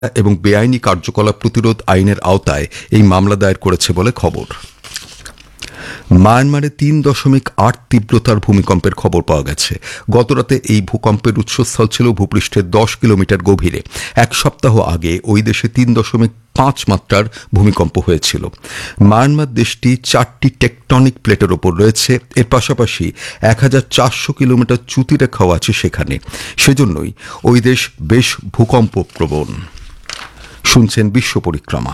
এবং বেআইনি কার্যকলাপ প্রতিরোধ আইনের আওতায় এই মামলা দায়ের করেছে বলে খবর। মায়ানমারে ৩.৮ তীব্রতার ভূমিকম্পের খবর পাওয়া গেছে। গতরাতে এই ভূকম্পের উৎসস্থল ছিল ভূপৃষ্ঠের 10 কিলোমিটার গভীরে। এক সপ্তাহ আগে ওই দেশে ৩.৫ মাত্রার ভূমিকম্প হয়েছিল। মায়ানমার দেশটি 4টি টেকটনিক প্লেটের ওপর রয়েছে। এর পাশাপাশি 1400 কিলোমিটার চ্যুতিরেখাও আছে সেখানে। সেজন্যই ওই দেশ বেশ ভূকম্প প্রবণ। শুনছেন বিশ্ব পরিক্রমা।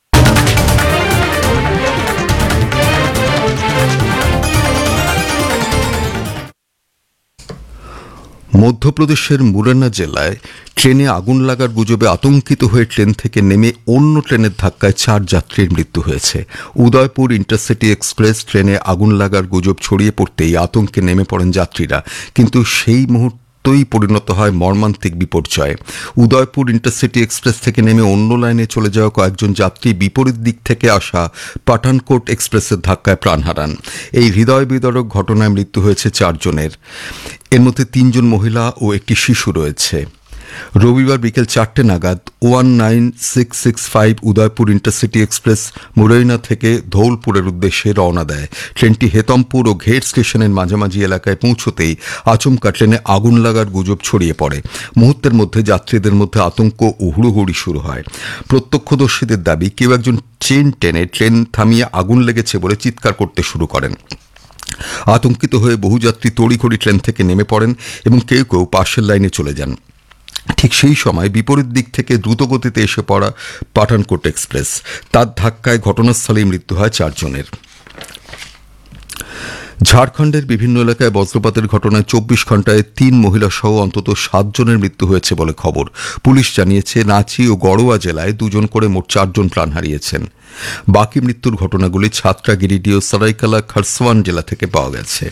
মধ্যপ্রদেশের মুরেনা জেলায় ট্রেনে আগুন লাগার গুজবে আতঙ্কিত হয়ে ট্রেন থেকে নেমে অন্য ট্রেনের ধাক্কায় 4 যাত্রীর মৃত্যু হয়েছে। উদয়পুর ইন্টারসিটি এক্সপ্রেস ট্রেনে আগুন লাগার গুজব ছড়িয়ে পড়তেই আতঙ্কে নেমে পড়েন যাত্রীরা, কিন্তু সেই মুহূর্তেই পরিণত হয় মর্মান্তিক বিপর্যয়ে। উদয়পুর ইন্টারসিটি এক্সপ্রেস থেকে নেমে অন্য লাইনে চলে যাওয়া কয়েকজন যাত্রী বিপরীত দিক থেকে আসা পাঠানকোট এক্সপ্রেসের ধাক্কায় প্রাণ হারান। এই হৃদয় বিদারক ঘটনায় মৃত্যু হয়েছে 4 জনের। এর মধ্যে 3 জন মহিলা ও একটি শিশু রয়েছে। রবিবার বিকেল 4টে নাগাদ 19665 উদয়পুর ইন্টারসিটি এক্সপ্রেস মুরৈনা থেকে ধৌলপুরের উদ্দেশ্যে রওনা দেয়। ট্রেনটি হেতমপুর ও ঘেট স্টেশনের মাঝামাঝি এলাকায় পৌঁছতেই আচমকা ট্রেনে আগুন লাগার গুজব ছড়িয়ে পড়ে। মুহূর্তের মধ্যে যাত্রীদের মধ্যে আতঙ্ক ও হুড়োহুড়ি শুরু হয়। প্রত্যক্ষদর্শীদের দাবি, কেউ একজন চেন টেনে ট্রেন থামিয়ে আগুন লেগেছে বলে চিৎকার করতে শুরু করেন। আতঙ্কিত হয়ে বহু যাত্রী তড়িঘড়ি ট্রেন থেকে নেমে পড়েন এবং কেউ কেউ পাশের লাইনে চলে যান। ঠিক সেই সময় বিপরীত দিক থেকে দ্রুতগতিতে এসে পড়া পাঠানকোট এক্সপ্রেস, তার ধাক্কায় ঘটনাস্থলেই মৃত্যু হয় 4 জনের। ঝাড়খণ্ডের বিভিন্ন এলাকায় বজ্রপাতের ঘটনায় 24 ঘণ্টায় 3 মহিলা সহ অন্তত 7 জনের মৃত্যু হয়েছে বলে খবর। পুলিশ জানিয়েছে রাঁচি ও গড়োয়া জেলায় 2 জন করে মোট 4 জন প্রাণ হারিয়েছেন। বাকি মৃত্যুর ঘটনাগুলি ছাত্রা, গিরিডি ও সরাইকেলা খরসওয়ান জেলা থেকে পাওয়া গেছে।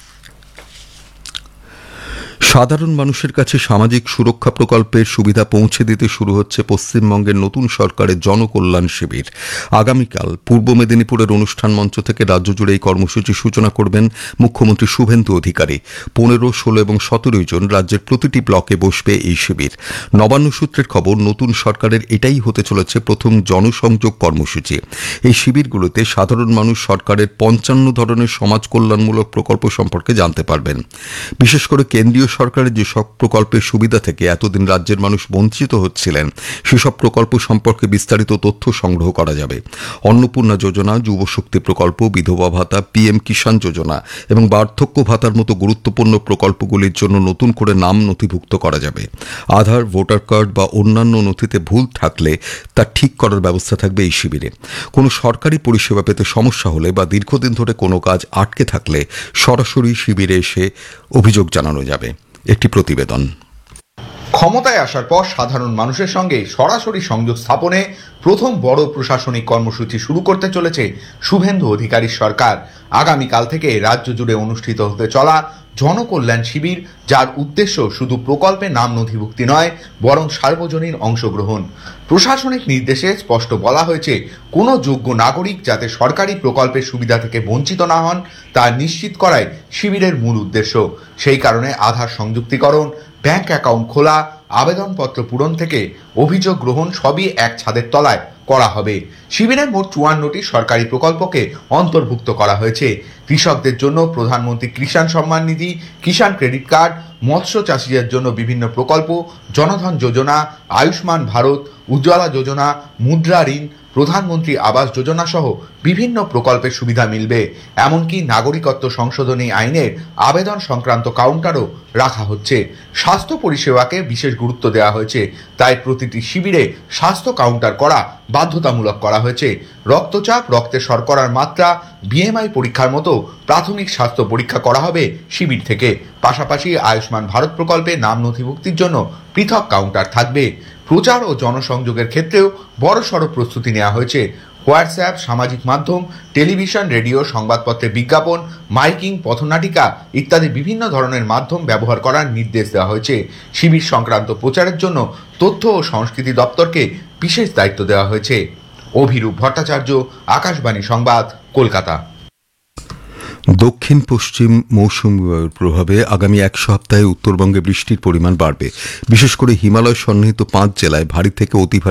সাধারণ মানুষের কাছে সামাজিক সুরক্ষা প্রকল্পের সুবিধা পৌঁছে দিতে শুরু হচ্ছে পশ্চিমবঙ্গের নতুন সরকারের জনকল্যাণ শিবির। আগামীকাল পূর্ব মেদিনীপুরের অনুষ্ঠান মঞ্চ থেকে রাজ্য জুড়ে এই কর্মসূচি সূচনা করবেন মুখ্যমন্ত্রী শুভেন্দু অধিকারী। 15, 16 এবং 17 জন রাজ্যের প্রতিটি ব্লকে বসবে এই শিবির। নবান্ন সূত্রের খবর, নতুন সরকারের এটাই হতে চলেছে প্রথম জনসংযোগ কর্মসূচি। এই শিবিরগুলোতে সাধারণ মানুষ সরকারের 55 ধরনের সমাজ কল্যাণমূলক প্রকল্প সম্পর্কে জানতে পারবেন। বিশেষ করে কেন্দ্রীয় সরকারের যেসব প্রকল্পের সুবিধা থেকে এতদিন রাজ্যের মানুষ বঞ্চিত হচ্ছিলেন, সেসব প্রকল্প সম্পর্কে বিস্তারিত তথ্য সংগ্রহ করা যাবে। অন্নপূর্ণা যোজনা, যুবশক্তি প্রকল্প, বিধবা ভাতা, পিএম কিষাণ যোজনা এবং বার্ধক্য ভাতার মতো গুরুত্বপূর্ণ প্রকল্পগুলির জন্য নতুন করে নাম নথিভুক্ত করা যাবে। আধার, ভোটার কার্ড বা অন্যান্য নথিতে ভুল থাকলে তা ঠিক করার ব্যবস্থা থাকবে এই শিবিরে। কোনো সরকারি পরিষেবা পেতে সমস্যা হলে বা দীর্ঘদিন ধরে কোনো কাজ আটকে থাকলে সরাসরি শিবিরে এসে অভিযোগ জানানো যাবে। একটি প্রতিবেদন। ক্ষমতায় আসার পর সাধারণ মানুষের সঙ্গে সরাসরি সংযোগ স্থাপনে প্রথম বড় প্রশাসনিক কর্মসূচি শুরু করতে চলেছে শুভেন্দু অধিকারীর সরকার। আগামীকাল থেকে রাজ্য জুড়ে অনুষ্ঠিত হতে চলা জনকল্যাণ শিবির, যার উদ্দেশ্য শুধু প্রকল্পে নাম নথিভুক্তি নয়, বরং সার্বজনীন অংশগ্রহণ। প্রশাসনিক নির্দেশে স্পষ্ট বলা হয়েছে, কোনো যোগ্য নাগরিক যাতে সরকারি প্রকল্পের সুবিধা থেকে বঞ্চিত না হন তা নিশ্চিত করাই শিবিরের মূল উদ্দেশ্য। সেই কারণে আধার সংযুক্তিকরণ, ব্যাংক অ্যাকাউন্ট খোলা, আবেদনপত্র পূরণ থেকে অভিযোগ গ্রহণ সবই এক ছাদের তলায় করা হবে। শিবিরের মোট 54টি সরকারি প্রকল্পকে অন্তর্ভুক্ত করা হয়েছে। কৃষকদের জন্য প্রধানমন্ত্রী কিষাণ সম্মান নিধি, কিষাণ ক্রেডিট কার্ড, মৎস্য চাষিদের জন্য বিভিন্ন প্রকল্প, জনধন যোজনা, আয়ুষ্মান ভারত, উজ্জ্বলা যোজনা, মুদ্রা ঋণ, প্রধানমন্ত্রী আবাস যোজনা সহ বিভিন্ন প্রকল্পের সুবিধা মিলবে। এমনকি নাগরিকত্ব সংশোধনী আইনের আবেদন সংক্রান্ত কাউন্টারও রাখা হচ্ছে। স্বাস্থ্য পরিষেবাকে বিশেষ গুরুত্ব দেওয়া হয়েছে, তাই প্রতিটি শিবিরে স্বাস্থ্য কাউন্টার করা বাধ্যতামূলক করা হয়েছে। রক্তচাপ, রক্তে শর্করার মাত্রা, বিএমআই পরীক্ষার মতো প্রাথমিক স্বাস্থ্য পরীক্ষা করা হবে শিবির থেকে। পাশাপাশি আয়ুষ্মান ভারত প্রকল্পে নাম নথিভুক্তির জন্য পৃথক কাউন্টার থাকবে। প্রচার ও জনসংযোগের ক্ষেত্রেও বড়সড় প্রস্তুতি নেওয়া হয়েছে। হোয়াটসঅ্যাপ, সামাজিক মাধ্যম, টেলিভিশন, রেডিও, সংবাদপত্রের বিজ্ঞাপন, মাইকিং, পথনাটিকা ইত্যাদি বিভিন্ন ধরনের মাধ্যম ব্যবহার করার নির্দেশ দেওয়া হয়েছে। শিবির সংক্রান্ত প্রচারের জন্য তথ্য ও সংস্কৃতি দপ্তরকে বিশেষ দায়িত্ব দেওয়া হয়েছে। অভিরূপ ভট্টাচার্য, আকাশবাণী সংবাদ, কলকাতা। দক্ষিণ পশ্চিম মৌসুমী বায়ুর প্রভাবে আগামী এক সপ্তাহে উত্তরবঙ্গে বৃষ্টির পরিমাণ বাড়বে। বিশেষ করে হিমালয় সন্নিহিত 5 জেলায় ভারী থেকে অতি ভারী